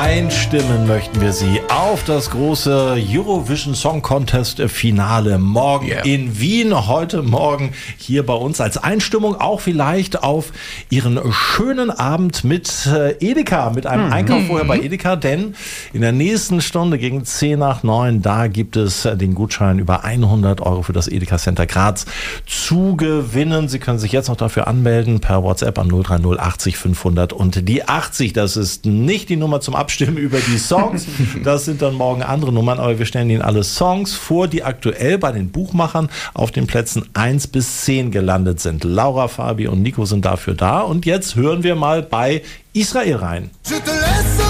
Einstimmen möchten wir Sie auf das große Eurovision Song Contest Finale morgen in Wien. Heute Morgen hier bei uns als Einstimmung auch vielleicht auf Ihren schönen Abend mit Edeka, mit einem Einkauf vorher bei Edeka, denn in der nächsten Stunde gegen 10:09, da gibt es den Gutschein über 100 € für das Edeka Center Graz zu gewinnen. Sie können sich jetzt noch dafür anmelden per WhatsApp an 030 80 500 und die 80. Das ist nicht die Nummer zum Abstimmen über die Songs. Das sind dann morgen andere Nummern, aber wir stellen Ihnen alle Songs vor, die aktuell bei den Buchmachern auf den Plätzen 1 bis 10 gelandet sind. Laura, Fabi und Nico sind dafür da. Und jetzt hören wir mal bei Israel rein.